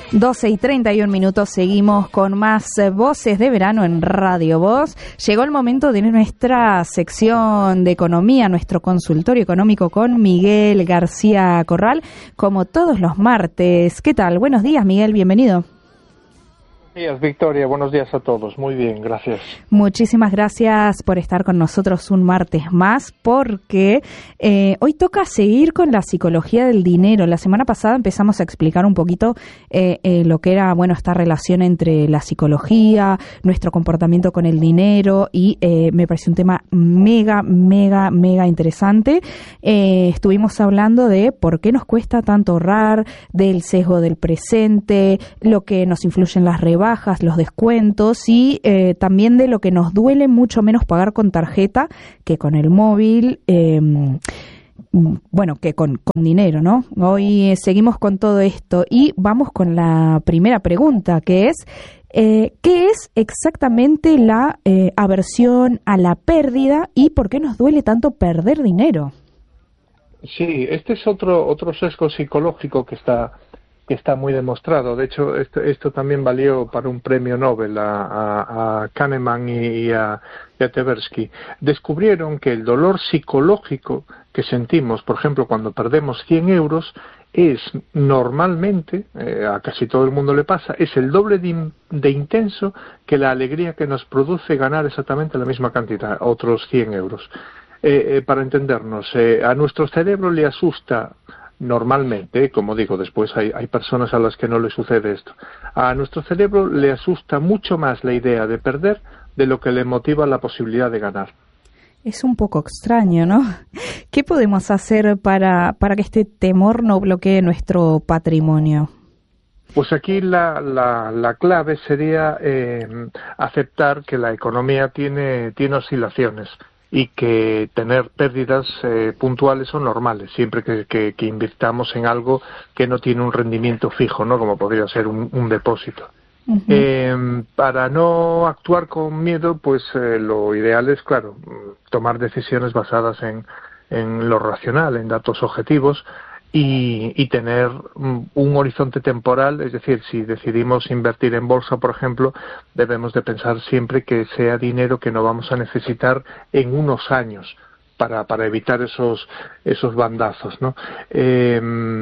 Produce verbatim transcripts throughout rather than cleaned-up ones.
doce y treinta y un minutos, seguimos con más Voces de Verano en Radio Voz. Llegó el momento de nuestra sección de economía, nuestro consultorio económico con Miguel García Corral, como todos los martes. ¿Qué tal? Buenos días, Miguel, bienvenido. Buenos días, Victoria. Buenos días a todos. Muy bien, gracias. Muchísimas gracias por estar con nosotros un martes más, porque eh, hoy toca seguir con la psicología del dinero. La semana pasada empezamos a explicar un poquito eh, eh, lo que era, bueno, esta relación entre la psicología, nuestro comportamiento con el dinero, y eh, me pareció un tema mega, mega, mega interesante. Eh, estuvimos hablando de por qué nos cuesta tanto ahorrar, del sesgo del presente, lo que nos influye en las rebajas, los descuentos, y eh, también de lo que nos duele mucho menos pagar con tarjeta que con el móvil, eh, bueno, que con, con dinero, ¿no? Hoy eh, seguimos con todo esto y vamos con la primera pregunta, que es eh, ¿qué es exactamente la eh, aversión a la pérdida y por qué nos duele tanto perder dinero? Sí, este es otro otro sesgo psicológico que está que está muy demostrado. De hecho, esto, esto también valió para un premio Nobel a, a, a Kahneman y a, y a Tversky. Descubrieron que el dolor psicológico que sentimos, por ejemplo, cuando perdemos cien euros, es normalmente, eh, a casi todo el mundo le pasa, es el doble de, in, de intenso que la alegría que nos produce ganar exactamente la misma cantidad, otros cien euros. Eh, eh, para entendernos, eh, a nuestro cerebro le asusta normalmente, como digo, después hay, hay personas a las que no le sucede esto. A nuestro cerebro le asusta mucho más la idea de perder de lo que le motiva la posibilidad de ganar. Es un poco extraño, ¿no? ¿Qué podemos hacer para, para que este temor no bloquee nuestro patrimonio? Pues aquí la, la, la clave sería eh, aceptar que la economía tiene, tiene oscilaciones, y que tener pérdidas eh, puntuales son normales, siempre que, que, que invirtamos en algo que no tiene un rendimiento fijo, ¿no? Como podría ser un, un depósito. Uh-huh. Eh, para no actuar con miedo, pues eh, lo ideal es, claro, tomar decisiones basadas en, en lo racional, en datos objetivos, y, y tener un, un horizonte temporal. Es decir, si decidimos invertir en bolsa, por ejemplo, debemos de pensar siempre que sea dinero que no vamos a necesitar en unos años para, para evitar esos, esos bandazos, ¿no? Eh,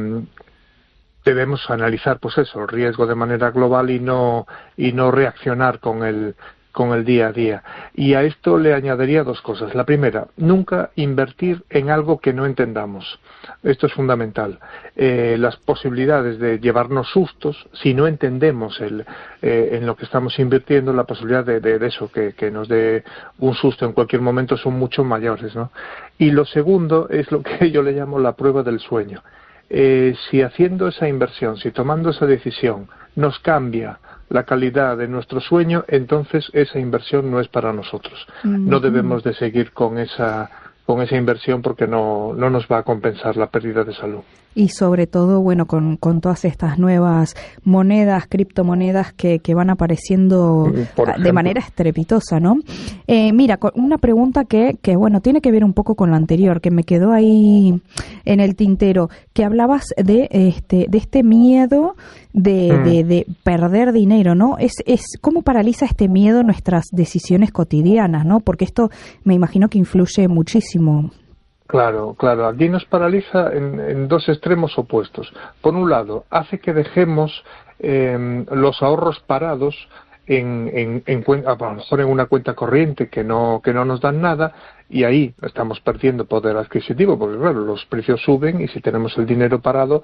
debemos analizar, pues eso, el riesgo de manera global y no, y no reaccionar con el con el día a día. Y a esto le añadiría dos cosas. La primera, nunca invertir en algo que no entendamos. Esto es fundamental. Eh, las posibilidades de llevarnos sustos, si no entendemos el, eh, en lo que estamos invirtiendo, la posibilidad de, de, de eso, que, que nos dé un susto en cualquier momento, son mucho mayores, ¿no? Y lo segundo es lo que yo le llamo la prueba del sueño. Eh, si haciendo esa inversión, si tomando esa decisión, nos cambia la calidad de nuestro sueño, entonces esa inversión no es para nosotros. Uh-huh. No debemos de seguir con esa con esa inversión porque no, no nos va a compensar la pérdida de salud. Y sobre todo, bueno, con, con todas estas nuevas monedas, criptomonedas que, que van apareciendo de manera estrepitosa, ¿no? Eh, mira, una pregunta que, que, bueno, tiene que ver un poco con lo anterior, que me quedó ahí en el tintero, que hablabas de este, de este miedo de, mm. de, de perder dinero, ¿no? Es, es ¿cómo paraliza este miedo nuestras decisiones cotidianas, ¿no? Porque esto me imagino que influye muchísimo. Claro, claro. Aquí nos paraliza en, en dos extremos opuestos. Por un lado, hace que dejemos eh, los ahorros parados en, en, en a lo mejor en una cuenta corriente que no que no nos dan nada, y ahí estamos perdiendo poder adquisitivo, porque claro, los precios suben y si tenemos el dinero parado,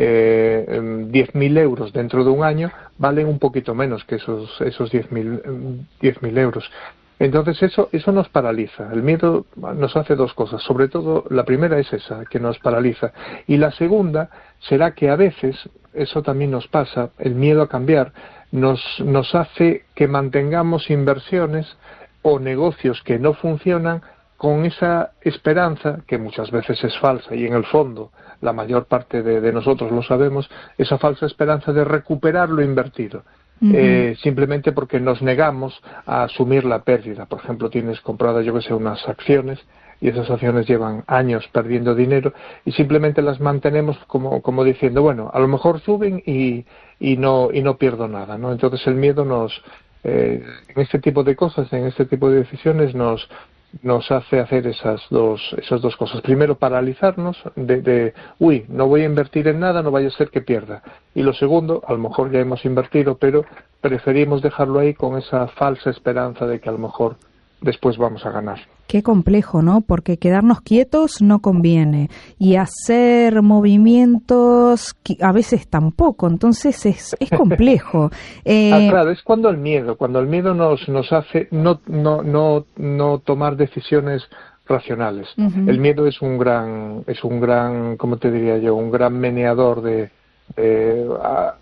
eh, diez mil euros dentro de un año valen un poquito menos que esos esos diez mil euros. Entonces eso eso nos paraliza. El miedo nos hace dos cosas. Sobre todo, la primera es esa, que nos paraliza. Y la segunda será que a veces, eso también nos pasa, el miedo a cambiar, nos, nos hace que mantengamos inversiones o negocios que no funcionan con esa esperanza, que muchas veces es falsa y en el fondo la mayor parte de, de nosotros lo sabemos, esa falsa esperanza de recuperar lo invertido. Uh-huh. eh, simplemente porque nos negamos a asumir la pérdida. Por ejemplo, tienes compradas, yo que sé, unas acciones y esas acciones llevan años perdiendo dinero y simplemente las mantenemos como, como diciendo, bueno, a lo mejor suben y, y no y no pierdo nada, ¿no? Entonces el miedo nos, eh, en este tipo de cosas, en este tipo de decisiones nos nos hace hacer esas dos esas dos cosas. Primero, paralizarnos de, de uy, no voy a invertir en nada, no vaya a ser que pierda. Y lo segundo, a lo mejor ya hemos invertido, pero preferimos dejarlo ahí con esa falsa esperanza de que a lo mejor después vamos a ganar. Qué complejo, ¿no? Porque quedarnos quietos no conviene y hacer movimientos a veces tampoco, entonces es, es complejo. Eh... Ah, claro, es cuando el miedo, cuando el miedo nos nos hace no no no no tomar decisiones racionales. Uh-huh. El miedo es un gran es un gran, ¿cómo te diría yo? Un gran meneador de, de a,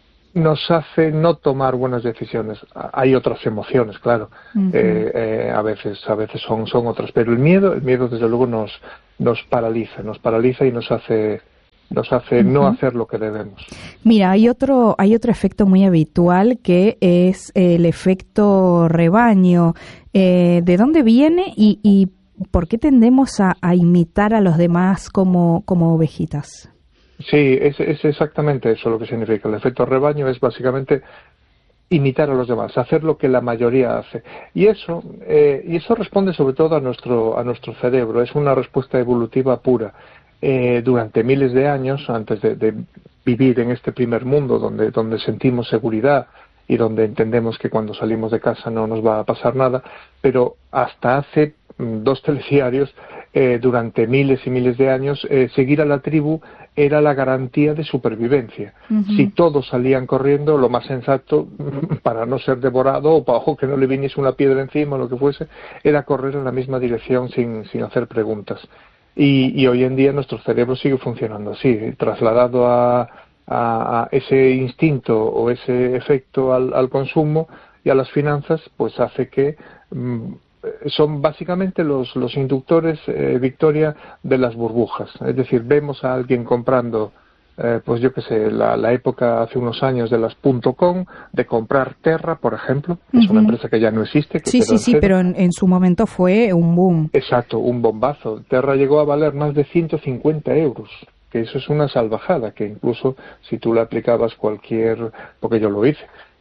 nos hace no tomar buenas decisiones. Hay otras emociones, claro, uh-huh. eh, eh, a veces a veces son son otras, pero el miedo el miedo desde luego nos nos paraliza, nos paraliza y nos hace nos hace uh-huh. no hacer lo que debemos. Mira, hay otro hay otro efecto muy habitual que es el efecto rebaño. Eh, ¿de dónde viene y, y por qué tendemos a, a imitar a los demás como como ovejitas? Sí, es, es exactamente eso lo que significa. El efecto rebaño es básicamente imitar a los demás, hacer lo que la mayoría hace. Y eso, eh, y eso responde sobre todo a nuestro, a nuestro cerebro. Es una respuesta evolutiva pura. Eh, durante miles de años, antes de, de vivir en este primer mundo, donde, donde sentimos seguridad y donde entendemos que cuando salimos de casa no nos va a pasar nada, pero hasta hace dos telediarios, eh, durante miles y miles de años, eh, seguir a la tribu era la garantía de supervivencia. Uh-huh. Si todos salían corriendo, lo más sensato, para no ser devorado o para que no le viniese una piedra encima o lo que fuese, era correr en la misma dirección sin, sin hacer preguntas. Y, y hoy en día nuestro cerebro sigue funcionando así, trasladado a, a, a ese instinto o ese efecto al, al consumo y a las finanzas, pues hace que mm, son básicamente los, los inductores, eh, Victoria, de las burbujas. Es decir, vemos a alguien comprando, eh, pues yo qué sé, la, la época hace unos años de las .com, de comprar Terra, por ejemplo, que uh-huh. es una empresa que ya no existe. Que sí, sí, sí, pero en, en su momento fue un boom. Exacto, un bombazo. Terra llegó a valer más de ciento cincuenta euros. Que eso es una salvajada, que incluso si tú le aplicabas cualquier, porque yo lo hice,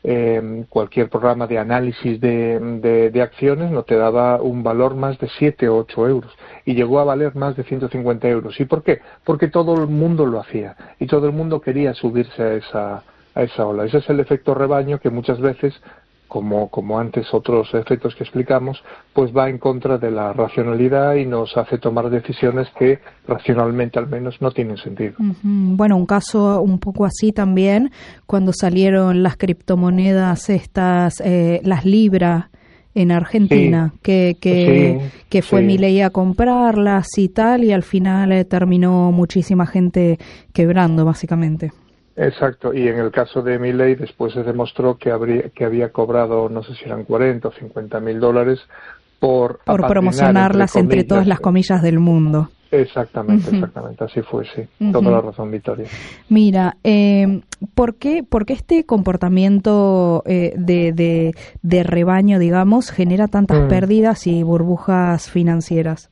Eh, cualquier programa de análisis de, de, de acciones no te daba un valor más de siete o ocho euros y llegó a valer más de ciento cincuenta euros. ¿Y por qué? Porque todo el mundo lo hacía y todo el mundo quería subirse a esa, a esa ola. Ese es el efecto rebaño que muchas veces, como, como antes otros efectos que explicamos, pues va en contra de la racionalidad y nos hace tomar decisiones que racionalmente al menos no tienen sentido. Uh-huh. Bueno, un caso un poco así también, cuando salieron las criptomonedas estas, eh, las libras en Argentina, sí, que que, sí, que fue sí. Milei a comprarlas y tal, y al final eh, terminó muchísima gente quebrando, básicamente. Exacto, y en el caso de Milei después se demostró que habría que había cobrado, no sé si eran cuarenta o cincuenta mil dólares por por promocionarlas entre, entre todas las comillas del mundo. Exactamente, uh-huh. exactamente, así fue, sí, uh-huh. toda la razón, Victoria. Mira, eh, ¿por qué, por qué este comportamiento eh, de, de, de rebaño, digamos, genera tantas uh-huh. pérdidas y burbujas financieras?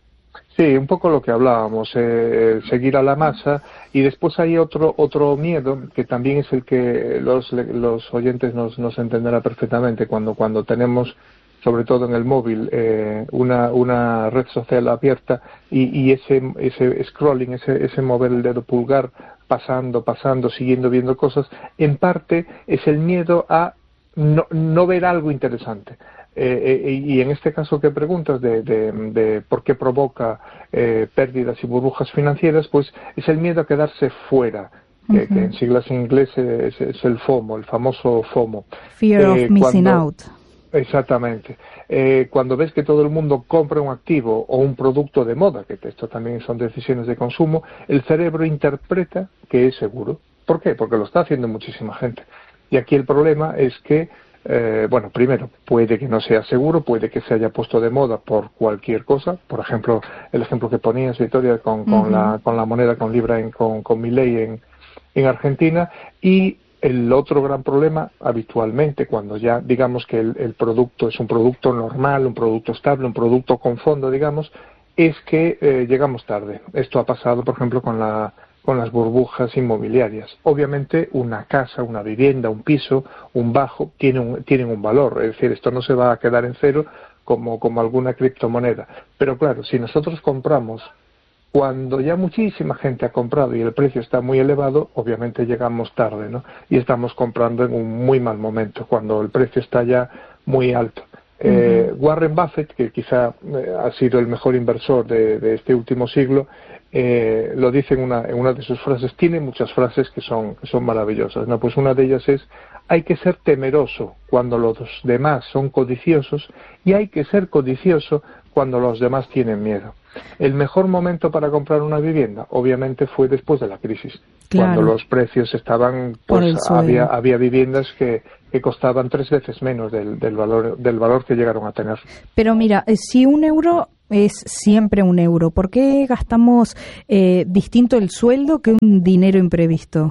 Sí, un poco lo que hablábamos, eh, seguir a la masa, y después hay otro otro miedo que también es el que los los oyentes nos nos entenderán perfectamente cuando cuando tenemos, sobre todo en el móvil, eh, una una red social abierta y, y ese ese scrolling, ese ese mover el dedo pulgar pasando pasando siguiendo viendo cosas, en parte es el miedo a no no ver algo interesante. Eh, eh, y en este caso que preguntas de, de, de por qué provoca eh, pérdidas y burbujas financieras, pues es el miedo a quedarse fuera, uh-huh. que, que en siglas en inglés es, es el FOMO, el famoso FOMO. Fear eh, of missing cuando, out. Exactamente. Eh, cuando ves que todo el mundo compra un activo o un producto de moda, que esto también son decisiones de consumo, el cerebro interpreta que es seguro. ¿Por qué? Porque lo está haciendo muchísima gente. Y aquí el problema es que Eh, bueno, primero, puede que no sea seguro, puede que se haya puesto de moda por cualquier cosa. Por ejemplo, el ejemplo que ponías, Victoria, con, con, uh-huh. la, con la moneda, con Libra, en, con, con Milei en, en Argentina. Y el otro gran problema, habitualmente, cuando ya digamos que el, el producto es un producto normal, un producto estable, un producto con fondo, digamos, es que eh, llegamos tarde. Esto ha pasado, por ejemplo, con la con las burbujas inmobiliarias. Obviamente una casa, una vivienda, un piso, un bajo, tienen un, tienen un valor, es decir, esto no se va a quedar en cero como, como alguna criptomoneda. Pero claro, si nosotros compramos cuando ya muchísima gente ha comprado y el precio está muy elevado, obviamente llegamos tarde, ¿no? Y estamos comprando en un muy mal momento, cuando el precio está ya muy alto. Eh, uh-huh. Warren Buffett, que quizá eh, ha sido el mejor inversor de, de este último siglo, eh, lo dice en una, en una de sus frases. Tiene muchas frases que son, que son maravillosas, ¿no? Pues una de ellas es: hay que ser temeroso cuando los demás son codiciosos y hay que ser codicioso cuando los demás tienen miedo. El mejor momento para comprar una vivienda, obviamente, fue después de la crisis, claro, cuando los precios estaban, pues había, había viviendas que, que costaban tres veces menos del, del valor, del valor que llegaron a tener. Pero mira, si un euro es siempre un euro, ¿por qué gastamos eh, distinto el sueldo que un dinero imprevisto?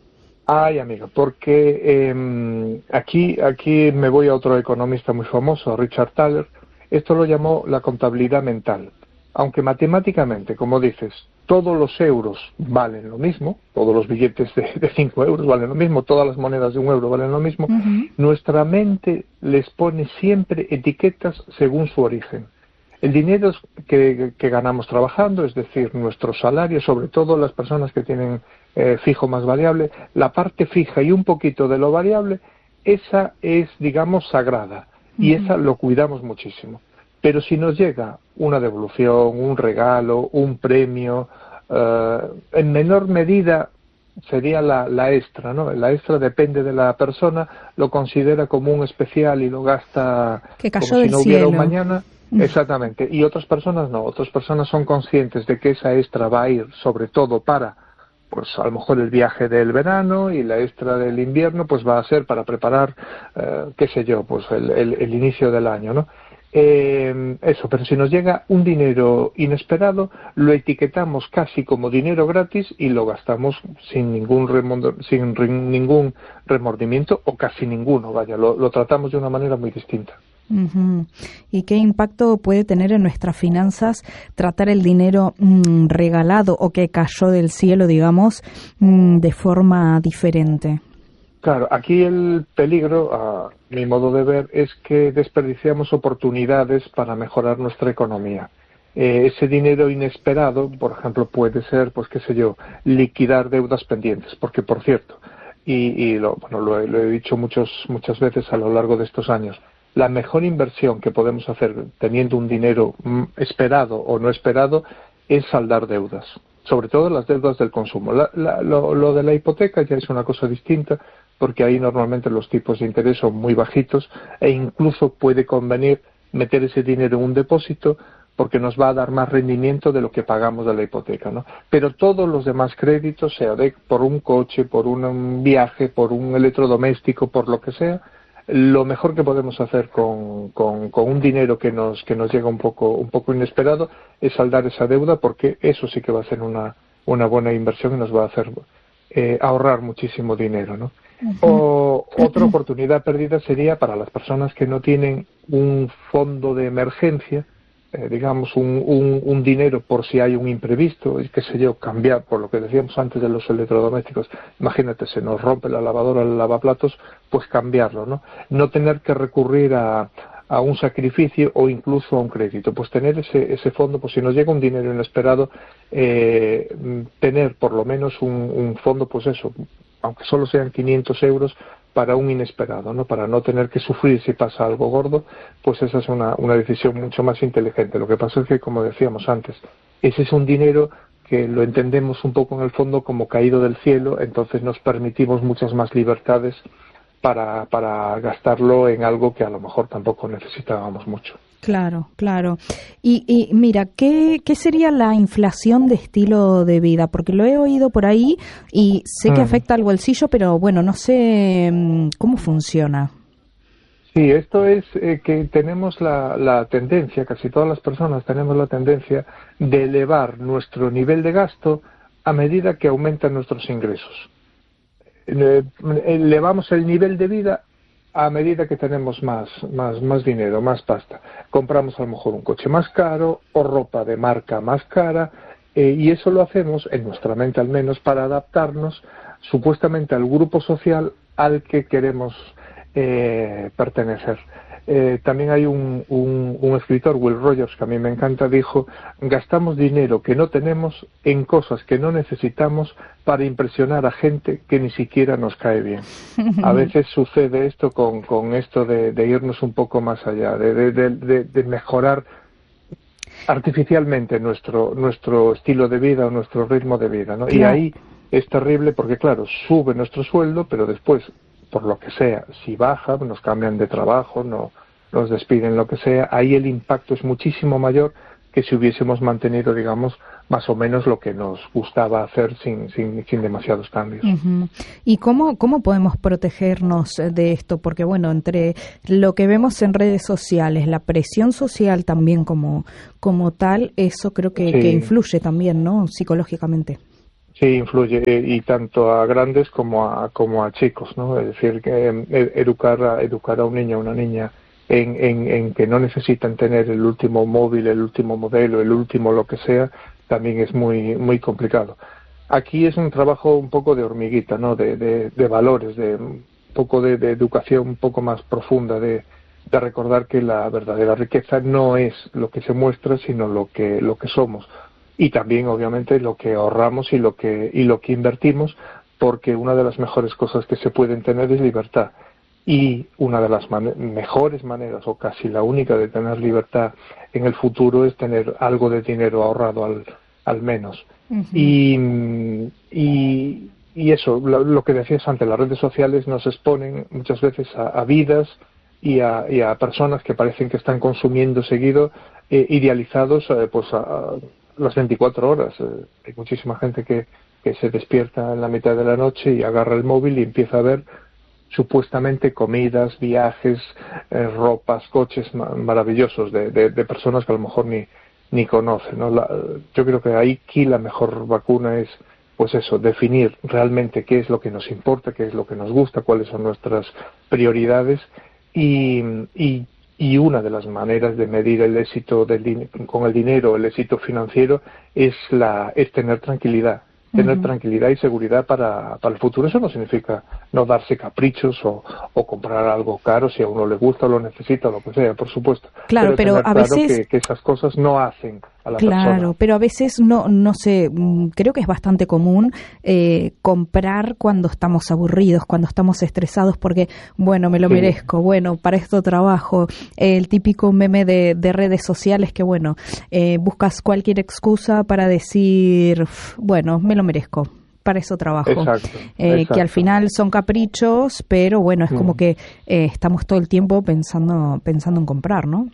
Ay, amigo, porque eh, aquí, aquí me voy a otro economista muy famoso, Richard Thaler. Esto lo llamó la contabilidad mental. Aunque matemáticamente, como dices, todos los euros valen lo mismo, todos los billetes de, de cinco euros valen lo mismo, todas las monedas de un euro valen lo mismo, uh-huh. Nuestra mente les pone siempre etiquetas según su origen. El dinero que, que ganamos trabajando, es decir, nuestro salario, sobre todo las personas que tienen eh, fijo más variable, la parte fija y un poquito de lo variable, esa es, digamos, sagrada, uh-huh. Y esa lo cuidamos muchísimo. Pero si nos llega una devolución, un regalo, un premio, eh, en menor medida sería la, la extra, ¿no? La extra depende de la persona, lo considera como un especial y lo gasta que cayó como si del no hubiera cielo. Un mañana. Exactamente. Y otras personas no. Otras personas son conscientes de que esa extra va a ir sobre todo para, pues a lo mejor el viaje del verano, y la extra del invierno pues va a ser para preparar, eh, qué sé yo, pues el, el, el inicio del año, ¿no? Eh, eso, pero si nos llega un dinero inesperado, lo etiquetamos casi como dinero gratis y lo gastamos sin ningún remondo, sin re, ningún remordimiento, o casi ninguno, vaya, lo, lo tratamos de una manera muy distinta. Uh-huh. ¿Y qué impacto puede tener en nuestras finanzas tratar el dinero mmm, regalado o que cayó del cielo, digamos, mmm, de forma diferente? Claro, aquí el peligro, a mi modo de ver, es que desperdiciamos oportunidades para mejorar nuestra economía. Eh, ese dinero inesperado, por ejemplo, puede ser, pues qué sé yo, liquidar deudas pendientes, porque por cierto, y, y lo, bueno, lo, he, lo he dicho muchos, muchas veces a lo largo de estos años, la mejor inversión que podemos hacer teniendo un dinero esperado o no esperado es saldar deudas, sobre todo las deudas del consumo. La, la, lo, lo de la hipoteca ya es una cosa distinta, porque ahí normalmente los tipos de interés son muy bajitos e incluso puede convenir meter ese dinero en un depósito porque nos va a dar más rendimiento de lo que pagamos de la hipoteca, ¿no? Pero todos los demás créditos, sea de, por un coche, por un viaje, por un electrodoméstico, por lo que sea, lo mejor que podemos hacer con, con, con un dinero que nos que nos llega un poco un poco inesperado es saldar esa deuda, porque eso sí que va a ser una una buena inversión y nos va a hacer eh, ahorrar muchísimo dinero, ¿no? Uh-huh. O otra oportunidad perdida sería para las personas que no tienen un fondo de emergencia, eh, digamos un, un, un dinero por si hay un imprevisto, y qué sé yo, cambiar, por lo que decíamos antes de los electrodomésticos, imagínate, se nos rompe la lavadora, el lavaplatos, pues cambiarlo, ¿no? No tener que recurrir a, a un sacrificio o incluso a un crédito, pues tener ese, ese fondo, pues si nos llega un dinero inesperado, eh, tener por lo menos un, un fondo, pues eso, aunque solo sean quinientos euros, para un inesperado, ¿no? Para no tener que sufrir si pasa algo gordo, pues esa es una, una decisión mucho más inteligente. Lo que pasa es que, como decíamos antes, ese es un dinero que lo entendemos un poco en el fondo como caído del cielo, entonces nos permitimos muchas más libertades para, para gastarlo en algo que a lo mejor tampoco necesitábamos mucho. Claro, claro. Y, y mira, ¿qué, ¿qué sería la inflación de estilo de vida? Porque lo he oído por ahí y sé que mm. afecta al bolsillo, pero bueno, no sé cómo funciona. Sí, esto es eh, que tenemos la, la tendencia, casi todas las personas tenemos la tendencia de elevar nuestro nivel de gasto a medida que aumentan nuestros ingresos. Eh, elevamos el nivel de vida a medida que tenemos más, más, más dinero, más pasta, compramos a lo mejor un coche más caro o ropa de marca más cara, eh, y eso lo hacemos, en nuestra mente al menos, para adaptarnos supuestamente al grupo social al que queremos eh, pertenecer. Eh, también hay un, un, un escritor, Will Rogers, que a mí me encanta, dijo: gastamos dinero que no tenemos en cosas que no necesitamos para impresionar a gente que ni siquiera nos cae bien. A veces sucede esto con, con esto de, de irnos un poco más allá, de, de, de, de, de mejorar artificialmente nuestro, nuestro estilo de vida o nuestro ritmo de vida, ¿no? Y ahí es terrible porque, claro, sube nuestro sueldo, pero después, por lo que sea, si baja, nos cambian de trabajo, no, nos despiden, lo que sea, ahí el impacto es muchísimo mayor que si hubiésemos mantenido, digamos, más o menos lo que nos gustaba hacer sin, sin, sin demasiados cambios. Uh-huh. ¿Y cómo, cómo podemos protegernos de esto? Porque, bueno, entre lo que vemos en redes sociales, la presión social también como, como tal, eso creo que, sí. que influye también, ¿no?, psicológicamente. Sí, influye, y tanto a grandes como a como a chicos, ¿no? Es decir, que eh, educar a educar a un niño o una niña en, en, en que no necesitan tener el último móvil, el último modelo, el último lo que sea, también es muy muy complicado. Aquí es un trabajo un poco de hormiguita, ¿no? De, de, de valores, de un poco de, de educación un poco más profunda, de, de recordar que la verdadera riqueza no es lo que se muestra, sino lo que lo que somos. Y también, obviamente, lo que ahorramos y lo que y lo que invertimos, porque una de las mejores cosas que se pueden tener es libertad. Y una de las man- mejores maneras, o casi la única, de tener libertad en el futuro es tener algo de dinero ahorrado al, al menos. Uh-huh. Y, y, y eso, lo, lo que decías antes, las redes sociales nos exponen muchas veces a, a vidas y a, y a personas que parecen que están consumiendo seguido, eh, idealizados, eh, pues a, a las veinticuatro horas. Eh, hay muchísima gente que, que se despierta en la mitad de la noche y agarra el móvil y empieza a ver supuestamente comidas, viajes, eh, ropas, coches ma- maravillosos de, de, de personas que a lo mejor ni, ni conocen, ¿no? La, yo creo que ahí aquí la mejor vacuna es, pues eso, definir realmente qué es lo que nos importa, qué es lo que nos gusta, cuáles son nuestras prioridades, y, y Y una de las maneras de medir el éxito del din- con el dinero, el éxito financiero, es la es tener tranquilidad. Tener uh-huh. tranquilidad y seguridad para, para el futuro. Eso no significa no darse caprichos o, o comprar algo caro si a uno le gusta o lo necesita o lo que sea, por supuesto. Claro, pero, pero a claro veces... Que, que esas cosas no hacen a la claro, persona. Claro, pero a veces no, no sé, creo que es bastante común eh, comprar cuando estamos aburridos, cuando estamos estresados, porque, bueno, me lo sí. merezco, bueno, para esto trabajo. Eh, el típico meme de, de redes sociales que, bueno, eh, buscas cualquier excusa para decir, bueno, me lo merezco, para eso trabajo. Exacto, eh, exacto. Que al final son caprichos, pero bueno, es mm. como que eh, estamos todo el tiempo pensando pensando en comprar, ¿no?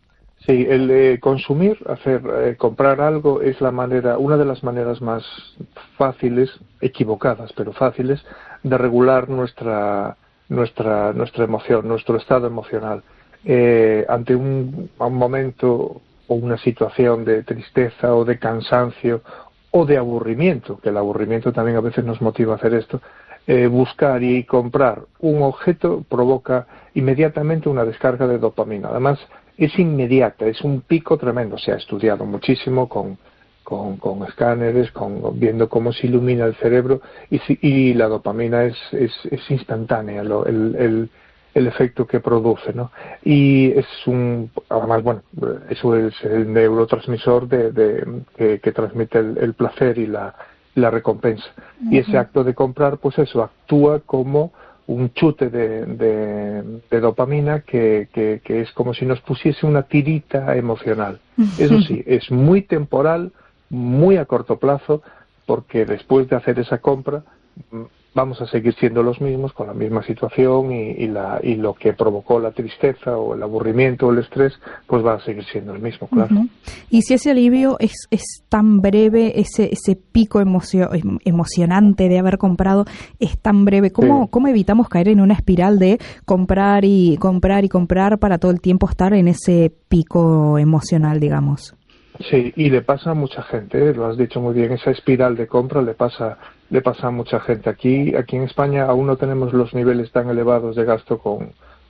Sí, el eh, consumir, hacer eh, comprar algo es la manera, una de las maneras más fáciles, equivocadas, pero fáciles, de regular nuestra nuestra nuestra emoción, nuestro estado emocional. Eh, ante un, un momento o una situación de tristeza o de cansancio o de aburrimiento, que el aburrimiento también a veces nos motiva a hacer esto, eh, buscar y comprar un objeto provoca inmediatamente una descarga de dopamina. Además, es inmediata, es un pico tremendo. Se ha estudiado muchísimo con, con, con escáneres, con, viendo cómo se ilumina el cerebro, y, y la dopamina es, es, es instantánea, lo, el, el, el efecto que produce, ¿no? Y es un, además, bueno, eso es el neurotransmisor de, de, que, que transmite el, el placer y la, la recompensa. Uh-huh. Y ese acto de comprar, pues eso, actúa como un chute de, de, de dopamina que, que, que es como si nos pusiese una tirita emocional. Uh-huh. Eso sí, es muy temporal, muy a corto plazo, porque después de hacer esa compra vamos a seguir siendo los mismos, con la misma situación, y, y, la, y lo que provocó la tristeza o el aburrimiento o el estrés, pues va a seguir siendo el mismo, claro. Uh-huh. Y si ese alivio es, es tan breve, ese, ese pico emocio, emocionante de haber comprado es tan breve, ¿cómo, sí. ¿cómo evitamos caer en una espiral de comprar y comprar y comprar para todo el tiempo estar en ese pico emocional, digamos? Sí, y le pasa a mucha gente, ¿eh? Lo has dicho muy bien, esa espiral de compra le pasa le pasa a mucha gente. Aquí aquí en España aún no tenemos los niveles tan elevados de gasto con,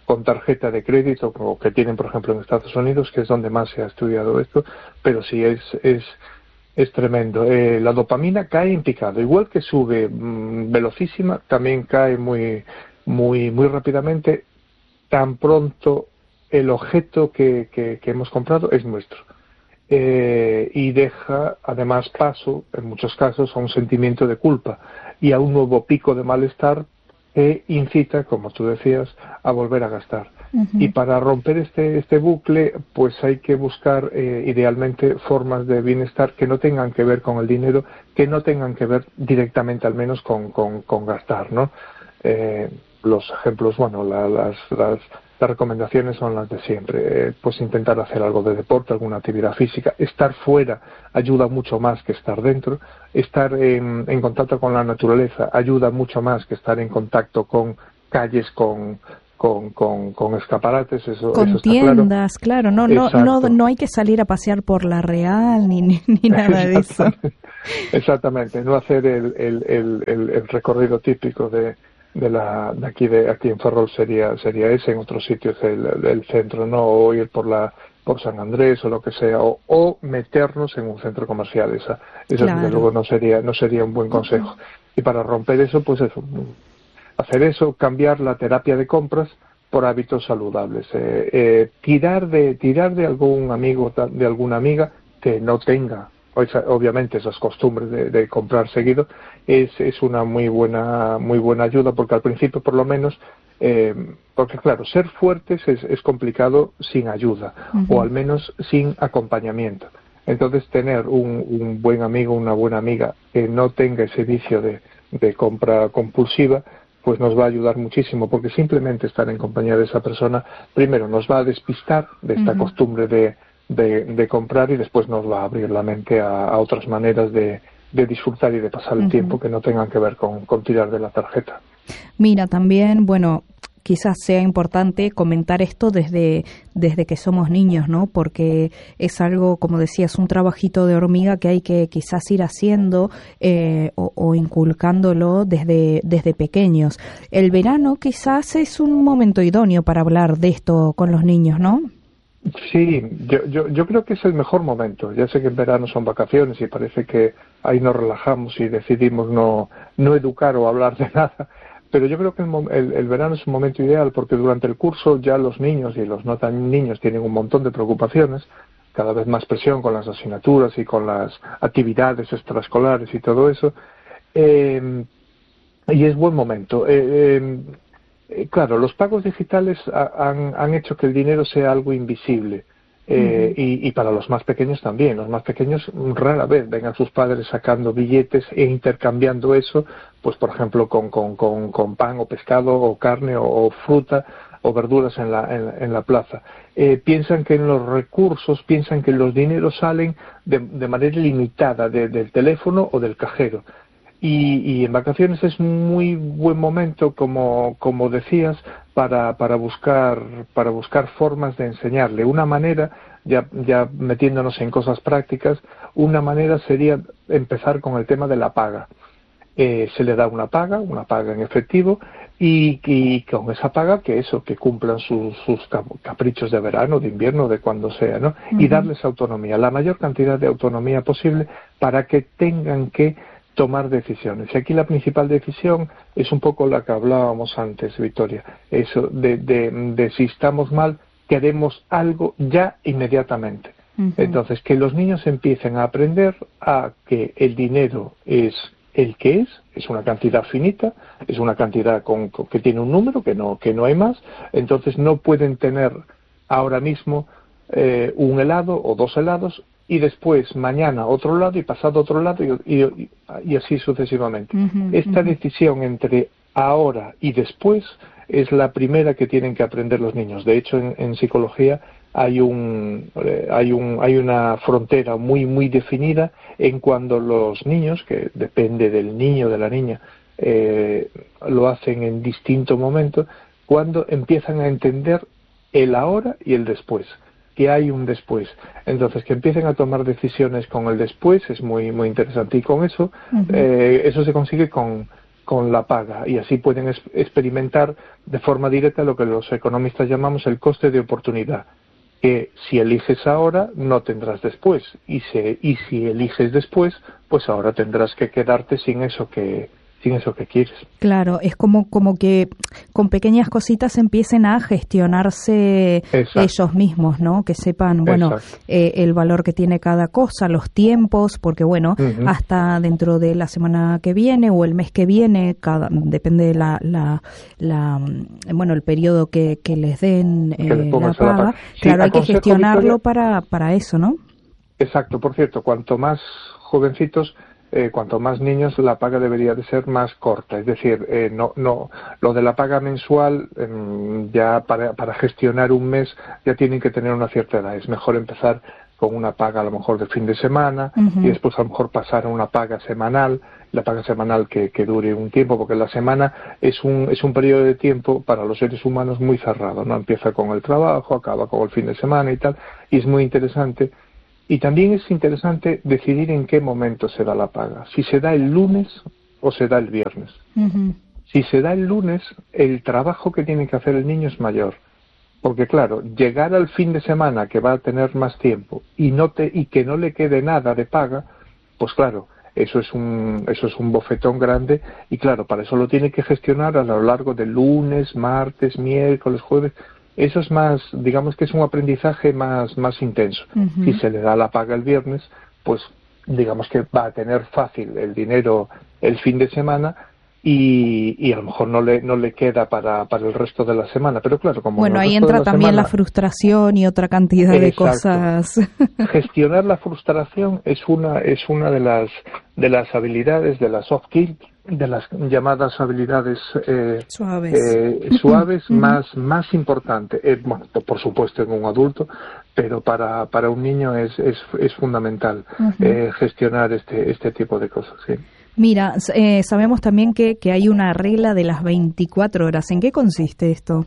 con tarjeta de crédito, o que tienen, por ejemplo, en Estados Unidos, que es donde más se ha estudiado esto, pero sí es es es tremendo. Eh, la dopamina cae en picado, igual que sube mmm, velocísima, también cae muy muy muy rápidamente, tan pronto el objeto que, que, que hemos comprado es nuestro. Eh, y deja además paso, en muchos casos, a un sentimiento de culpa y a un nuevo pico de malestar que incita, como tú decías, a volver a gastar. Uh-huh. Y para romper este este bucle, pues hay que buscar eh, idealmente formas de bienestar que no tengan que ver con el dinero, que no tengan que ver directamente al menos con, con, con gastar, ¿no? Eh, los ejemplos, bueno, la, las, las Las recomendaciones son las de siempre, eh, pues intentar hacer algo de deporte, alguna actividad física, estar fuera ayuda mucho más que estar dentro, estar en, en contacto con la naturaleza ayuda mucho más que estar en contacto con calles, con con, con, con escaparates, eso, con eso está tiendas, claro, claro. No, no, no, no hay que salir a pasear por La Real ni, ni, ni nada de eso. Exactamente, no hacer el, el, el, el, el recorrido típico de de la de aquí de aquí en Ferrol sería sería ese, en otros sitios el, el centro, no, o ir por la por San Andrés o lo que sea, o, o meternos en un centro comercial. Esa eso claro. Desde luego no sería no sería un buen consejo. Y para romper eso, pues eso, hacer eso, cambiar la terapia de compras por hábitos saludables, eh, eh, tirar de tirar de algún amigo, de alguna amiga que no tenga obviamente esas costumbres de, de comprar seguido, es, es una muy buena muy buena ayuda, porque al principio por lo menos, eh, porque claro, ser fuertes es, es complicado sin ayuda, uh-huh. o al menos sin acompañamiento. Entonces tener un, un buen amigo, una buena amiga que no tenga ese vicio de, de compra compulsiva, pues nos va a ayudar muchísimo, porque simplemente estar en compañía de esa persona, primero nos va a despistar de esta uh-huh. costumbre de De, de comprar, y después nos va a abrir la mente a, a otras maneras de, de disfrutar y de pasar el uh-huh. tiempo que no tengan que ver con, con tirar de la tarjeta. Mira, también, bueno, quizás sea importante comentar esto desde, desde que somos niños, ¿no? Porque es algo, como decías, un trabajito de hormiga que hay que quizás ir haciendo eh, o, o inculcándolo desde, desde pequeños. El verano quizás es un momento idóneo para hablar de esto con los niños, ¿no? Sí, yo, yo, yo creo que es el mejor momento. Ya sé que en verano son vacaciones y parece que ahí nos relajamos y decidimos no, no educar o hablar de nada, pero yo creo que el, el, el verano es un momento ideal, porque durante el curso ya los niños y los no tan niños tienen un montón de preocupaciones, cada vez más presión con las asignaturas y con las actividades extraescolares y todo eso, eh, y es buen momento. Eh, eh, Claro, los pagos digitales han, han hecho que el dinero sea algo invisible, eh, uh-huh. y, y para los más pequeños también. Los más pequeños rara vez ven a sus padres sacando billetes e intercambiando eso, pues por ejemplo con, con, con, con pan o pescado o carne o, o fruta o verduras en la, en, en la plaza. Eh, piensan que en los recursos, piensan que los dineros salen de, de manera ilimitada de, del teléfono o del cajero. Y, y en vacaciones es muy buen momento, como, como decías, para, para buscar, para buscar formas de enseñarle. Una manera, ya, ya metiéndonos en cosas prácticas, una manera sería empezar con el tema de la paga. Eh, se le da una paga, una paga en efectivo, y, y con esa paga que eso, que cumplan sus, sus caprichos de verano, de invierno, de cuando sea, ¿no? Uh-huh. Y darles autonomía, la mayor cantidad de autonomía posible, para que tengan que tomar decisiones. Y aquí la principal decisión es un poco la que hablábamos antes, Victoria, eso de, de, de si estamos mal, queremos algo ya inmediatamente. Uh-huh. Entonces, que los niños empiecen a aprender a que el dinero es el que es, es una cantidad finita, es una cantidad con, con, que tiene un número, que no, que no hay más, entonces no pueden tener ahora mismo eh, un helado o dos helados, y después mañana otro lado y pasado otro lado, y, y, y así sucesivamente. Uh-huh, Esta uh-huh. decisión entre ahora y después es la primera que tienen que aprender los niños. De hecho, en, en psicología hay un eh, hay un hay una frontera muy muy definida en cuando los niños, que depende del niño o de la niña, eh, lo hacen en distinto momento, cuando empiezan a entender el ahora y el después, que hay un después. Entonces, que empiecen a tomar decisiones con el después es muy muy interesante, y con eso uh-huh. eh, eso se consigue con con la paga, y así pueden es, experimentar de forma directa lo que los economistas llamamos el coste de oportunidad, que si eliges ahora no tendrás después, y, se, y si eliges después, pues ahora tendrás que quedarte sin eso que sin eso que quieres. Claro, es como como que con pequeñas cositas empiecen a gestionarse Exacto. ellos mismos, ¿no? Que sepan, bueno, eh, el valor que tiene cada cosa, los tiempos, porque bueno, uh-huh. hasta dentro de la semana que viene o el mes que viene, cada depende de la, la, la bueno, el periodo que, que les den eh, que la, paga. la paga. Sí, claro, hay que gestionarlo Victoria, para para eso, ¿no? Exacto, por cierto, cuanto más jovencitos, Eh, cuanto más niños, la paga debería de ser más corta, es decir, eh, no, no, lo de la paga mensual, eh, ya para, para gestionar un mes ya tienen que tener una cierta edad. Es mejor empezar con una paga a lo mejor de fin de semana uh-huh. y después a lo mejor pasar a una paga semanal, la paga semanal que, que dure un tiempo, porque la semana es un, es un periodo de tiempo para los seres humanos muy cerrado, ¿no? Empieza con el trabajo, acaba con el fin de semana y tal, y es muy interesante. Y también es interesante decidir en qué momento se da la paga, si se da el lunes o se da el viernes. Uh-huh. Si se da el lunes, el trabajo que tiene que hacer el niño es mayor, porque claro, llegar al fin de semana que va a tener más tiempo y no te, y que no le quede nada de paga, pues claro, eso es un eso es un bofetón grande, y claro, para eso lo tiene que gestionar a lo largo de lunes, martes, miércoles, jueves. Eso es más, digamos que es un aprendizaje más, más intenso. Uh-huh. Si se le da la paga el viernes, pues digamos que va a tener fácil el dinero el fin de semana y, y a lo mejor no le no le queda para, para el resto de la semana. Pero claro, como bueno, ahí entra la también semana, la frustración y otra cantidad exacto. de cosas. Gestionar la frustración es una es una de las de las habilidades, de las soft skills, de las llamadas habilidades eh, suaves, eh, suaves uh-huh. más más importante. Eh, bueno, por supuesto en un adulto, pero para para un niño es es, es fundamental uh-huh. eh, gestionar este este tipo de cosas. Sí. Mira, eh, sabemos también que que hay una regla de las veinticuatro horas. ¿En qué consiste esto?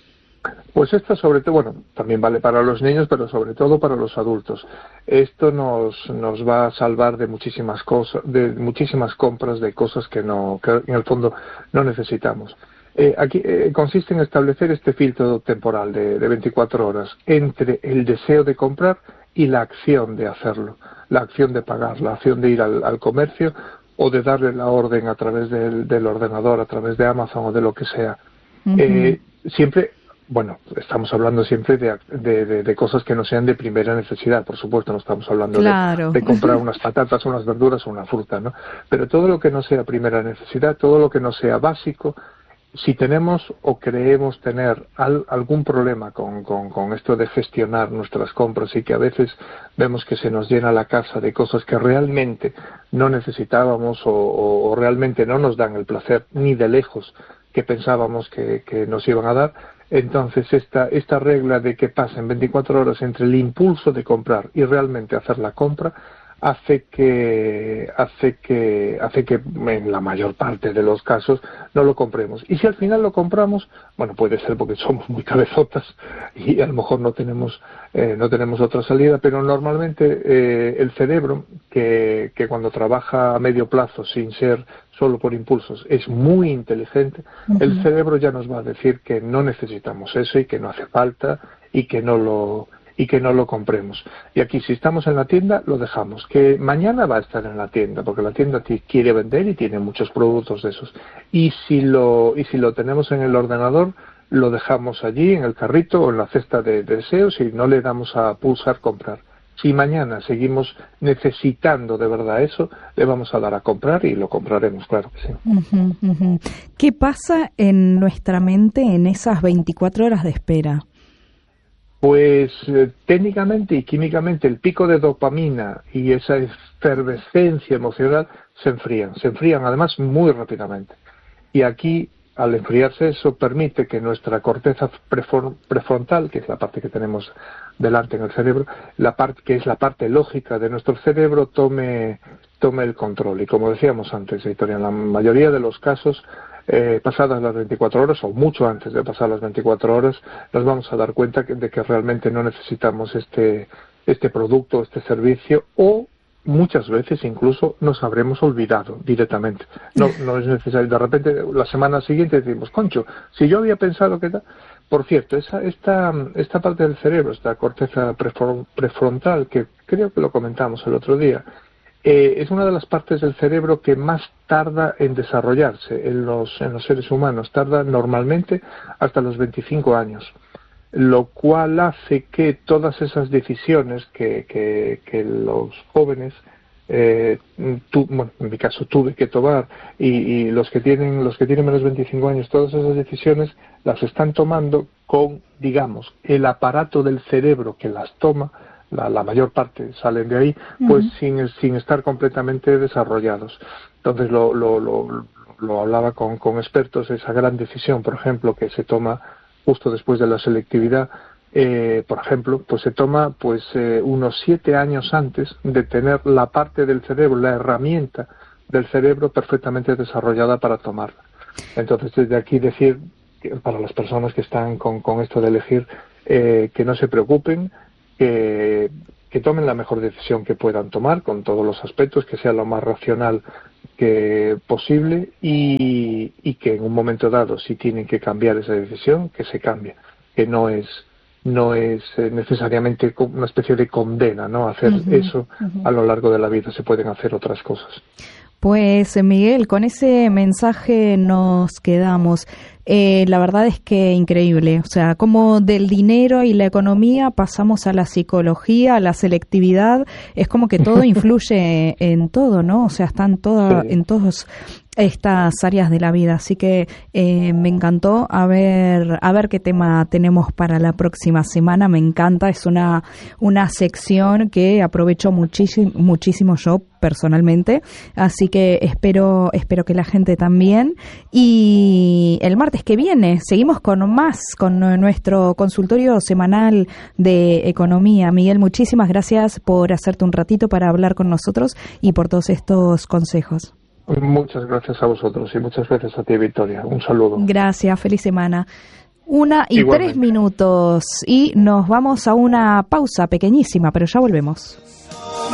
Pues esto sobre todo, bueno, también vale para los niños, pero sobre todo para los adultos. Esto nos nos va a salvar de muchísimas cosas, de muchísimas compras de cosas que no, que en el fondo no necesitamos. Eh, aquí eh, consiste en establecer este filtro temporal de, de veinticuatro horas entre el deseo de comprar y la acción de hacerlo, la acción de pagar, la acción de ir al, al comercio o de darle la orden a través del, del ordenador, a través de Amazon o de lo que sea. Uh-huh. Eh, siempre Bueno, estamos hablando siempre de, de, de, de cosas que no sean de primera necesidad, por supuesto, no estamos hablando claro. de, de comprar unas patatas, unas verduras o una fruta, ¿no? Pero todo lo que no sea primera necesidad, todo lo que no sea básico, si tenemos o creemos tener al, algún problema con, con, con esto de gestionar nuestras compras y que a veces vemos que se nos llena la casa de cosas que realmente no necesitábamos o, o, o realmente no nos dan el placer ni de lejos que pensábamos que, que nos iban a dar, entonces esta esta regla de que pasen veinticuatro horas entre el impulso de comprar y realmente hacer la compra hace que hace que hace que en la mayor parte de los casos no lo compremos. Y si al final lo compramos, bueno, puede ser porque somos muy cabezotas y a lo mejor no tenemos eh, no tenemos otra salida, pero normalmente eh, el cerebro que que cuando trabaja a medio plazo sin ser solo por impulsos, es muy inteligente, uh-huh. el cerebro ya nos va a decir que no necesitamos eso y que no hace falta y que no lo y que no lo compremos. Y aquí, si estamos en la tienda, lo dejamos. Que mañana va a estar en la tienda, porque la tienda quiere vender y tiene muchos productos de esos. Y si lo y si lo tenemos en el ordenador, lo dejamos allí, en el carrito o en la cesta de, de deseos y no le damos a pulsar comprar. Si mañana seguimos necesitando de verdad eso, le vamos a dar a comprar y lo compraremos, claro que sí. Uh-huh, uh-huh. ¿Qué pasa en nuestra mente en esas veinticuatro horas de espera? Pues eh, técnicamente y químicamente el pico de dopamina y esa efervescencia emocional se enfrían, se enfrían además muy rápidamente. Y aquí, al enfriarse eso, permite que nuestra corteza prefrontal, que es la parte que tenemos delante en el cerebro, la parte que es la parte lógica de nuestro cerebro, tome tome el control. Y como decíamos antes, Victoria, en la mayoría de los casos, eh, pasadas las veinticuatro horas o mucho antes de pasar las veinticuatro horas, nos vamos a dar cuenta que, de que realmente no necesitamos este este producto, este servicio, o muchas veces incluso nos habremos olvidado directamente. No, no es necesario. De repente, la semana siguiente decimos, concho, si yo había pensado que tal... Por cierto, esa, esta, esta parte del cerebro, esta corteza prefrontal, que creo que lo comentamos el otro día, eh, es una de las partes del cerebro que más tarda en desarrollarse en los, en los seres humanos. Tarda normalmente hasta los veinticinco años, lo cual hace que todas esas decisiones que, que, que los jóvenes, eh, tu, bueno, en mi caso tuve que tomar, y, y los que tienen los que tienen menos de veinticinco años, todas esas decisiones las están tomando con, digamos, el aparato del cerebro que las toma, la, la mayor parte salen de ahí, pues uh-huh. sin, sin estar completamente desarrollados. Entonces lo, lo, lo, lo hablaba con, con expertos, esa gran decisión, por ejemplo, que se toma justo después de la selectividad, eh, por ejemplo, pues se toma pues eh, unos siete años antes de tener la parte del cerebro, la herramienta del cerebro perfectamente desarrollada para tomarla. Entonces, desde aquí decir que para las personas que están con, con esto de elegir, eh, que no se preocupen, que, que tomen la mejor decisión que puedan tomar con todos los aspectos, que sea lo más racional que posible, y, y que en un momento dado, si tienen que cambiar esa decisión, que se cambie, que no es no es eh, necesariamente una especie de condena, ¿no? Hacer uh-huh, eso uh-huh. A lo largo de la vida, se pueden hacer otras cosas. Pues Miguel, con ese mensaje nos quedamos. Eh, la verdad es que increíble, o sea, como del dinero y la economía pasamos a la psicología, a la selectividad, es como que todo influye en todo, ¿no? O sea, están toda, sí. en todas estas áreas de la vida, así que eh, me encantó. A ver, a ver qué tema tenemos para la próxima semana. Me encanta, es una una sección que aprovecho muchísimo, muchísimo yo personalmente, así que espero espero que la gente también. Y el martes que viene seguimos con más, con nuestro consultorio semanal de economía. Miguel, muchísimas gracias por hacerte un ratito para hablar con nosotros y por todos estos consejos. Muchas gracias a vosotros y muchas gracias a ti, Victoria. Un saludo. Gracias, feliz semana. Una y Igualmente. tres minutos y nos vamos a una pausa pequeñísima, pero ya volvemos.